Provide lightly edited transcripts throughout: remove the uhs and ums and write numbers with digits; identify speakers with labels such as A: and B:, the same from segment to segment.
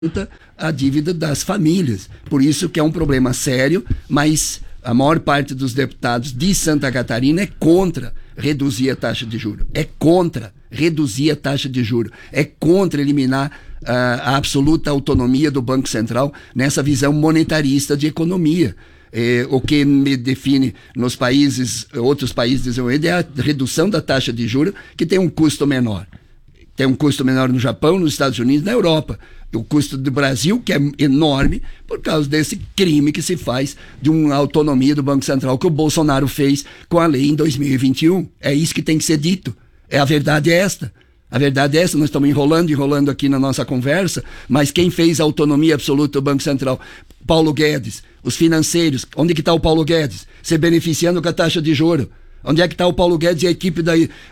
A: a dívida das famílias. Por isso que é um problema sério, mas a maior parte dos deputados de Santa Catarina é contra reduzir a taxa de juros. É contra reduzir a taxa de juros. É contra eliminar a absoluta autonomia do Banco Central nessa visão monetarista de economia. O que me define nos países, outros países desenvolvidos, é a redução da taxa de juros, que tem um custo menor. Tem um custo menor no Japão, nos Estados Unidos, na Europa. O custo do Brasil, que é enorme, por causa desse crime que se faz de uma autonomia do Banco Central que o Bolsonaro fez com a lei em 2021. É isso que tem que ser dito. A verdade é esta. A verdade é essa, nós estamos enrolando aqui na nossa conversa, mas quem fez a autonomia absoluta do Banco Central? Paulo Guedes, os financeiros. Onde que está o Paulo Guedes? Se beneficiando com a taxa de juros. Onde é que está o Paulo Guedes e a equipe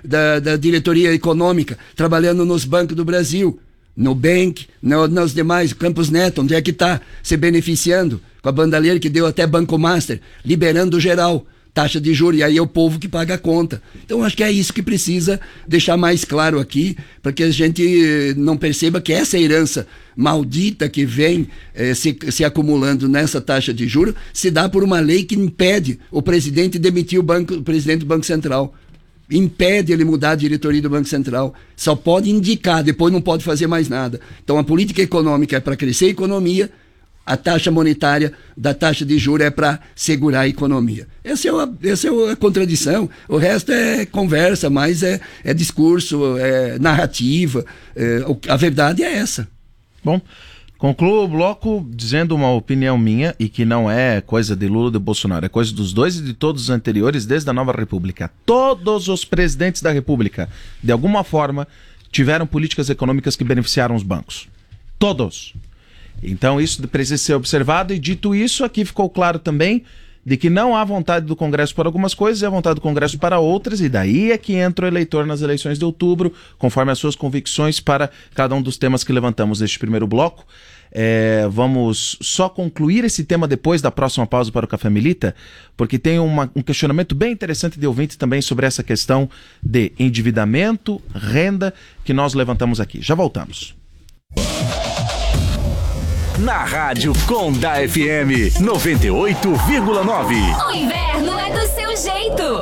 A: da diretoria econômica trabalhando nos bancos do Brasil? No Nubank, nos demais, Campos Neto, onde é que está se beneficiando com a bandalheira que deu até Banco Master, liberando geral, taxa de juros, e aí é o povo que paga a conta. Então acho que é isso que precisa deixar mais claro aqui, para que a gente não perceba que essa herança maldita que vem se acumulando nessa taxa de juros se dá por uma lei que impede o presidente demitir o presidente do Banco Central. Impede ele mudar a diretoria do Banco Central. Só pode indicar, depois não pode fazer mais nada. Então a política econômica é para crescer a economia, a taxa monetária da taxa de juros é para segurar a economia. Essa é a contradição. O resto é conversa, mas é discurso, é narrativa. A verdade é essa.
B: Bom, concluo o bloco dizendo uma opinião minha, e que não é coisa de Lula e de Bolsonaro, é coisa dos dois e de todos os anteriores desde a nova república. Todos os presidentes da república, de alguma forma, tiveram políticas econômicas que beneficiaram os bancos. Todos. Então isso precisa ser observado, e dito isso, aqui ficou claro também de que não há vontade do Congresso para algumas coisas e há vontade do Congresso para outras, e daí é que entra o eleitor nas eleições de outubro, conforme as suas convicções para cada um dos temas que levantamos neste primeiro bloco. Vamos só concluir esse tema depois da próxima pausa para o Café Milita, porque tem um questionamento bem interessante de ouvinte também sobre essa questão de endividamento, renda, que nós levantamos aqui. Já voltamos.
C: Na Rádio Com da FM 98,9.
D: O inverno é do seu jeito.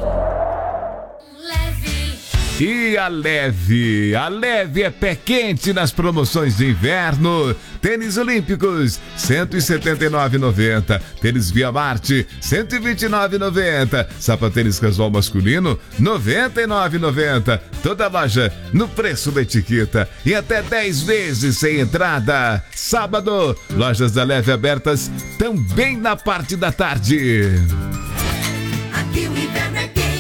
E: E a Leve é pé quente nas promoções de inverno. Tênis olímpicos, R$ 179,90. Tênis Via Marte, R$ 129,90. Sapatênis casual masculino, R$ 99,90. Toda loja no preço da etiqueta e até 10 vezes sem entrada. Sábado, lojas da Leve abertas também na parte da tarde.
F: Aqui o inverno é quente.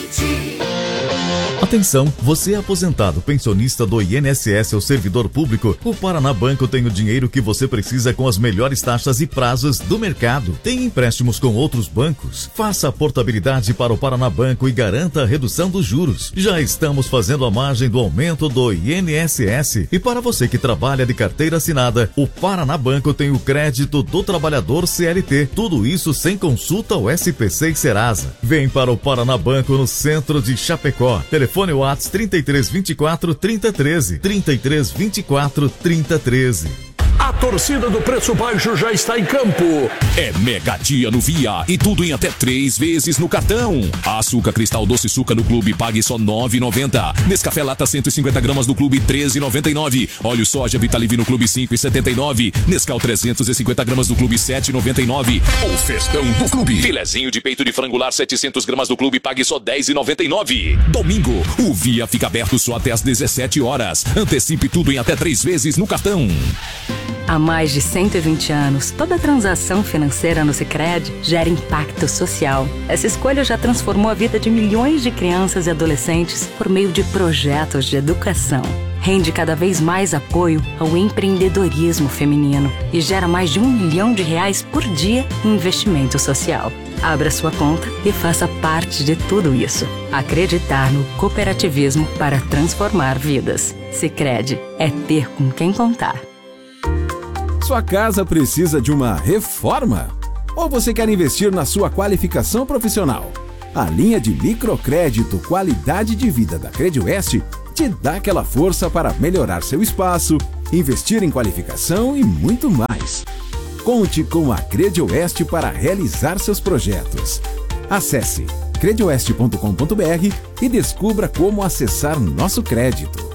G: Atenção, você é aposentado, pensionista do INSS ou servidor público? O Paraná Banco tem o dinheiro que você precisa com as melhores taxas e prazos do mercado. Tem empréstimos com outros bancos? Faça a portabilidade para o Paraná Banco e garanta a redução dos juros. Já estamos fazendo a margem do aumento do INSS. E para você que trabalha de carteira assinada, o Paraná Banco tem o crédito do trabalhador CLT. Tudo isso sem consulta ao SPC e Serasa. Vem para o Paraná Banco no centro de Chapecó. Telefone WhatsApp 3324 3013. 3324 3013.
C: A torcida do Preço Baixo já está em campo. É mega dia no Via e tudo em até 3 vezes no cartão. Açúcar Cristal Doce Suca no Clube, pague só R$ 9,90. Nescafé Lata 150 gramas no Clube, R$ 13,99. Óleo Soja Vitalive no Clube, R$ 5,79. Nescau 350 gramas no Clube, R$ 7,99. O festão do Clube. Filezinho de peito de frangular 700 gramas no Clube, pague só R$ 10,99. Domingo, o Via fica aberto só até às 17 horas. Antecipe tudo em até 3 vezes no cartão.
H: Há mais de 120 anos, toda transação financeira no Sicredi gera impacto social. Essa escolha já transformou a vida de milhões de crianças e adolescentes por meio de projetos de educação. Rende cada vez mais apoio ao empreendedorismo feminino e gera mais de R$ 1 milhão por dia em investimento social. Abra sua conta e faça parte de tudo isso. Acreditar no cooperativismo para transformar vidas. Sicredi é ter com quem contar.
I: Sua casa precisa de uma reforma? Ou você quer investir na sua qualificação profissional? A linha de microcrédito Qualidade de Vida da Crediwest te dá aquela força para melhorar seu espaço, investir em qualificação e muito mais. Conte com a Credioeste para realizar seus projetos. Acesse credioeste.com.br e descubra como acessar nosso crédito.